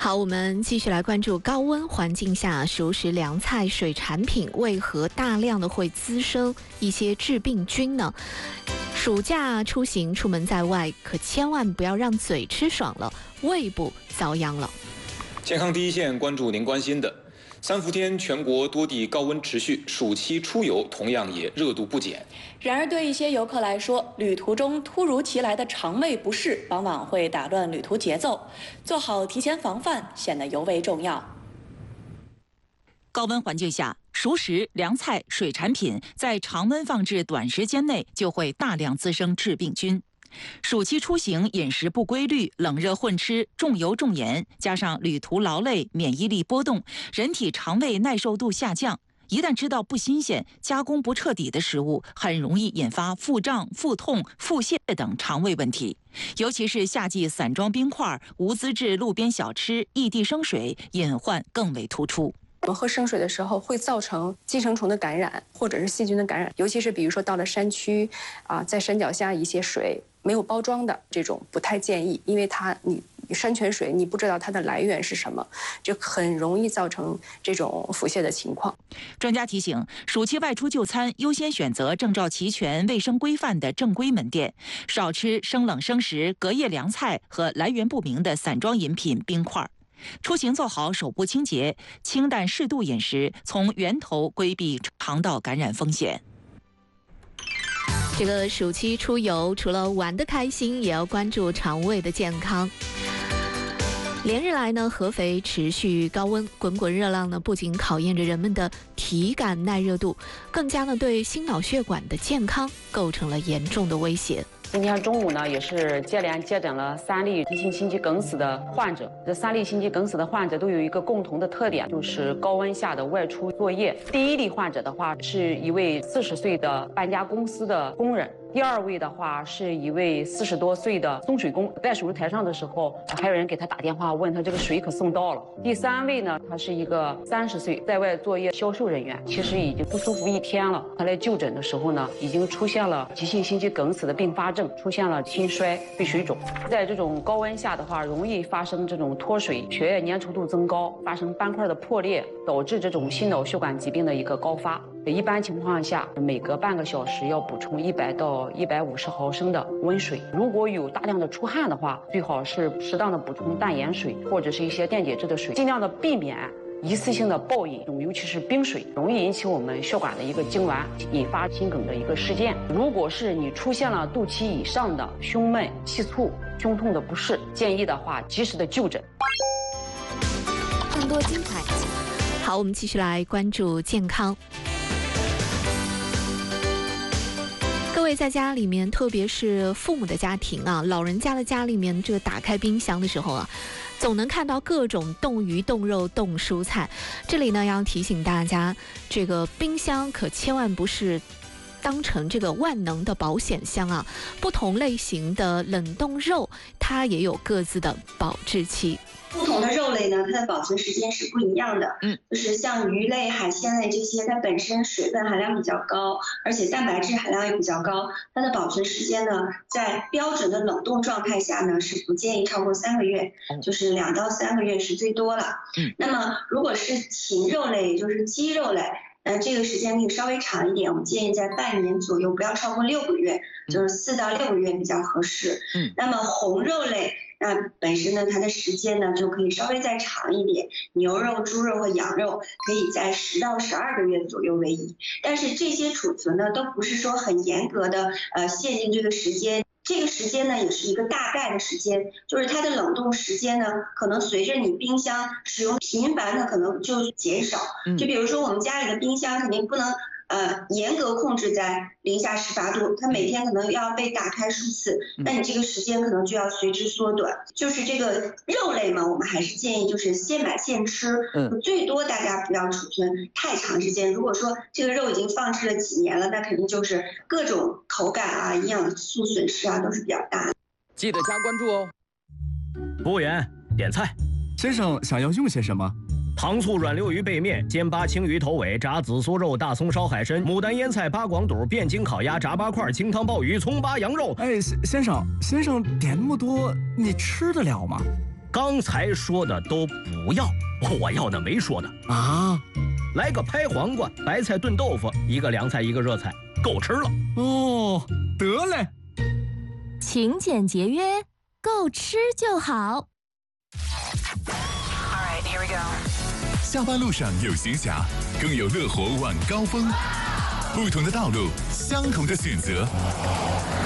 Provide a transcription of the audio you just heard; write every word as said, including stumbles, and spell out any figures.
好，我们继续来关注高温环境下熟食、凉菜、水产品为何大量的会滋生一些致病菌呢？暑假出行出门在外，可千万不要让嘴吃爽了，胃部遭殃了。 健康第一线，关注您关心的。三伏天，全国多地高温持续，暑期出游同样也热度不减。 然而，对一些游客来说，旅途中突如其来的肠胃不适，往往会打乱旅途节奏。做好提前防范，显得尤为重要。 高温环境下，熟食、凉菜、水产品在常温放置短时间内就会大量滋生致病菌。暑期出行饮食不规律，冷热混吃，重油重盐，加上旅途劳累，免疫力波动，人体肠胃耐受度下降。一旦吃到不新鲜、加工不彻底的食物，很容易引发腹胀、腹痛、腹泻等肠胃问题。尤其是夏季散装冰块、无资质路边小吃、异地生水，隐患更为突出。 我们喝生水的时候会造成寄生虫的感染，或者是细菌的感染，尤其是比如说到了山区啊，在山脚下一些水没有包装的这种不太建议，因为它你山泉水你不知道它的来源是什么，就很容易造成这种腹泻的情况。 专家提醒，暑期外出就餐优先选择证照齐全、卫生规范的正规门店，少吃生冷生食、隔夜凉菜和来源不明的散装饮品、冰块。出行做好手部清洁，清淡适度饮食，从源头规避肠道感染风险。 这个暑期出游，除了玩得开心，也要关注肠胃的健康。连日来呢，合肥持续高温，滚滚热浪呢，不仅考验着人们的体感耐热度，更加呢对心脑血管的健康构成了严重的威胁。 今天中午呢，也是接连接诊了三例急性心肌梗死的患者。这三例心肌梗死的患者都有一个共同的特点，就是高温下的外出作业。第一例患者的话，是一位四十岁的搬家公司的工人。第二位的话是一位四十多岁的送水工，在手术台上的时候，还有人给他打电话问他这个水可送到了。第三位呢，他是一个三十岁在外作业销售人员，其实已经不舒服一天了。他来就诊的时候呢，已经出现了急性心肌梗死的并发症，出现了心衰、肺水肿。在这种高温下的话，容易发生这种脱水、血液粘稠度增高，发生斑块的破裂，导致这种心脑血管疾病的一个高发。一般情况下，每隔半个小时要补充一百到一百五十毫升的温水。如果有大量的出汗的话，最好是适当的补充淡盐水或者是一些电解质的水，尽量的避免一次性的暴饮，尤其是冰水，容易引起我们血管的一个痉挛，引发心梗的一个事件。如果是你出现了肚脐以上的胸闷、气促、胸痛的不适，建议的话及时的就诊。 更多精彩，好，我们继续来关注健康。各位在家里面，特别是父母的家庭啊，老人家的家里面，这个打开冰箱的时候啊，总能看到各种冻鱼、冻肉、冻蔬菜。这里呢，要提醒大家，这个冰箱可千万不是当成这个万能的保险箱啊。不同类型的冷冻肉，它也有各自的保质期。 不同的肉类呢，它的保存时间是不一样的。嗯，就是像鱼类、海鲜类这些，它本身水分含量比较高，而且蛋白质含量也比较高。它的保存时间呢，在标准的冷冻状态下呢，是不建议超过三个月，就是两到三个月是最多了。嗯，那么如果是禽肉类，也就是鸡肉类，呃，这个时间可以稍微长一点，我们建议在半年左右，不要超过六个月，就是四到六个月比较合适。嗯，那么红肉类。那本身呢，它的时间呢就可以稍微再长一点，牛肉、猪肉和羊肉可以在十到十二个月左右为宜。但是这些储存呢，都不是说很严格的呃限定这个时间。这个时间呢，也是一个大概的时间，就是它的冷冻时间呢，可能随着你冰箱使用频繁的可能就减少。就比如说我们家里的冰箱肯定不能呃严格控制在零下十八度，它每天可能要被打开数次，那你这个时间可能就要随之缩短。就是这个肉类嘛，我们还是建议就是现买现吃，嗯，最多大家不要储存太长时间。如果说这个肉已经放置了几年了，那肯定就是各种口感啊、营养素损失啊都是比较大的。 记得加关注哦。 服务员，点菜。 先生想要用些什么？ 糖醋软溜鱼背面、煎八青鱼头尾、炸紫苏肉、大葱烧海参、牡丹腌菜、八广肚、汴京烤鸭、炸八块、清汤鲍鱼、葱八羊肉。 哎，先生，先生点那么多，你吃得了吗？ 刚才说的都不要，我要的没说的啊。 来个拍黄瓜、白菜炖豆腐，一个凉菜，一个热菜，够吃了。 哦，得嘞。 勤俭节约，够吃就好。 All right, here we go. 下班路上有闲暇，更有乐活晚高峰。不同的道路，相同的选择。